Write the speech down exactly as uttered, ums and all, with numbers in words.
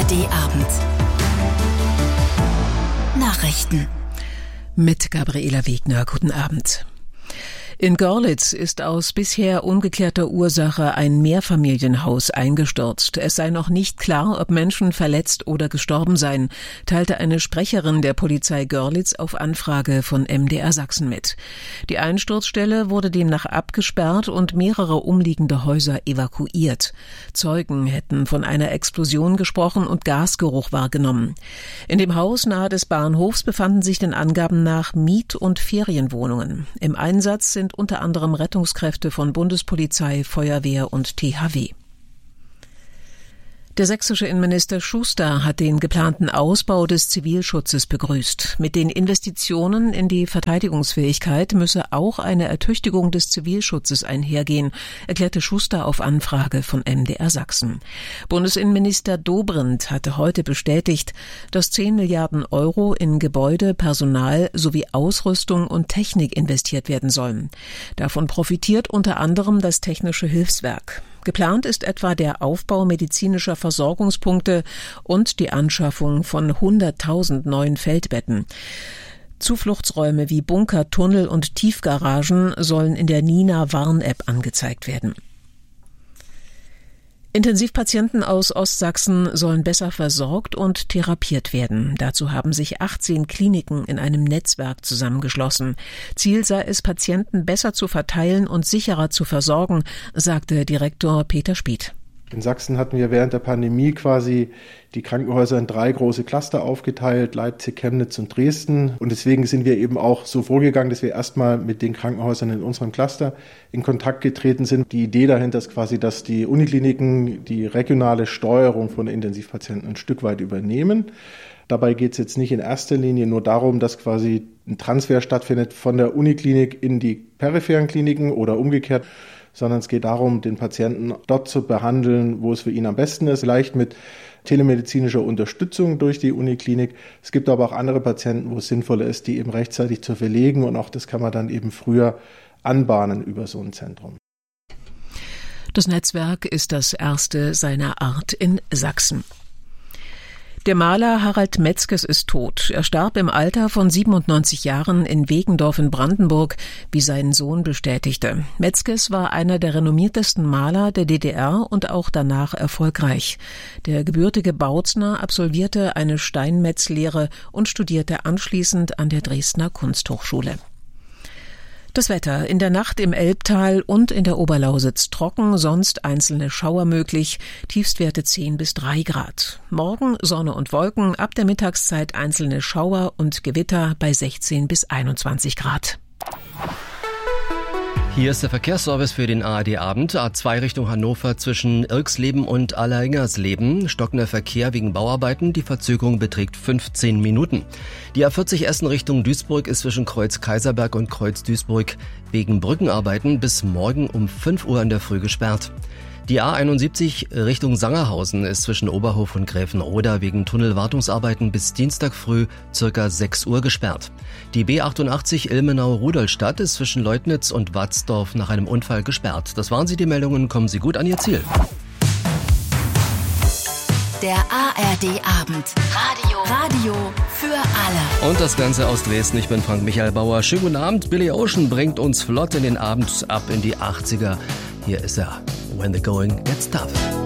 R D-Abend. Nachrichten. Mit Gabriela Wegner. Guten Abend. In Görlitz ist aus bisher ungeklärter Ursache ein Mehrfamilienhaus eingestürzt. Es sei noch nicht klar, ob Menschen verletzt oder gestorben seien, teilte eine Sprecherin der Polizei Görlitz auf Anfrage von M D R Sachsen mit. Die Einsturzstelle wurde demnach abgesperrt und mehrere umliegende Häuser evakuiert. Zeugen hätten von einer Explosion gesprochen und Gasgeruch wahrgenommen. In dem Haus nahe des Bahnhofs befanden sich den Angaben nach Miet- und Ferienwohnungen. Im Einsatz sind unter anderem Rettungskräfte von Bundespolizei, Feuerwehr und T H W. Der sächsische Innenminister Schuster hat den geplanten Ausbau des Zivilschutzes begrüßt. Mit den Investitionen in die Verteidigungsfähigkeit müsse auch eine Ertüchtigung des Zivilschutzes einhergehen, erklärte Schuster auf Anfrage von M D R Sachsen. Bundesinnenminister Dobrindt hatte heute bestätigt, dass zehn Milliarden Euro in Gebäude, Personal sowie Ausrüstung und Technik investiert werden sollen. Davon profitiert unter anderem das Technische Hilfswerk. Geplant ist etwa der Aufbau medizinischer Versorgungspunkte und die Anschaffung von hunderttausend neuen Feldbetten. Zufluchtsräume wie Bunker, Tunnel und Tiefgaragen sollen in der Nina-Warn-App angezeigt werden. Intensivpatienten aus Ostsachsen sollen besser versorgt und therapiert werden. Dazu haben sich achtzehn Kliniken in einem Netzwerk zusammengeschlossen. Ziel sei es, Patienten besser zu verteilen und sicherer zu versorgen, sagte Direktor Peter Spieth. In Sachsen hatten wir während der Pandemie quasi die Krankenhäuser in drei große Cluster aufgeteilt, Leipzig, Chemnitz und Dresden. Und deswegen sind wir eben auch so vorgegangen, dass wir erstmal mit den Krankenhäusern in unserem Cluster in Kontakt getreten sind. Die Idee dahinter ist quasi, dass die Unikliniken die regionale Steuerung von Intensivpatienten ein Stück weit übernehmen. Dabei geht es jetzt nicht in erster Linie nur darum, dass quasi ein Transfer stattfindet von der Uniklinik in die peripheren Kliniken oder umgekehrt, sondern es geht darum, den Patienten dort zu behandeln, wo es für ihn am besten ist, vielleicht mit telemedizinischer Unterstützung durch die Uniklinik. Es gibt aber auch andere Patienten, wo es sinnvoller ist, die eben rechtzeitig zu verlegen, und auch das kann man dann eben früher anbahnen über so ein Zentrum. Das Netzwerk ist das erste seiner Art in Sachsen. Der Maler Harald Metzges ist tot. Er starb im Alter von siebenundneunzig Jahren in Wegendorf in Brandenburg, wie sein Sohn bestätigte. Metzges war einer der renommiertesten Maler der D D R und auch danach erfolgreich. Der gebürtige Bautzner absolvierte eine Steinmetzlehre und studierte anschließend an der Dresdner Kunsthochschule. Das Wetter: in der Nacht im Elbtal und in der Oberlausitz trocken, sonst einzelne Schauer möglich, Tiefstwerte zehn bis drei Grad. Morgen Sonne und Wolken, ab der Mittagszeit einzelne Schauer und Gewitter bei sechzehn bis einundzwanzig Grad. Hier ist der Verkehrsservice für den A R D-Abend. A zwei Richtung Hannover zwischen Irksleben und Allerhingersleben. Stockender Verkehr wegen Bauarbeiten. Die Verzögerung beträgt fünfzehn Minuten. Die A vierzig Essen Richtung Duisburg ist zwischen Kreuz Kaiserberg und Kreuz Duisburg wegen Brückenarbeiten bis morgen um fünf Uhr in der Früh gesperrt. Die A einundsiebzig Richtung Sangerhausen ist zwischen Oberhof und Gräfenroda wegen Tunnelwartungsarbeiten bis Dienstag früh circa sechs Uhr gesperrt. Die B achtundachtzig Ilmenau-Rudolstadt ist zwischen Leutnitz und Watzdorf nach einem Unfall gesperrt. Das waren sie, die Meldungen. Kommen Sie gut an Ihr Ziel. Der A R D-Abend. Radio. Radio für alle. Und das Ganze aus Dresden. Ich bin Frank Michael Bauer. Schönen guten Abend. Billy Ocean bringt uns flott in den Abend ab in die achtziger. Hier ist er. When the going gets tough.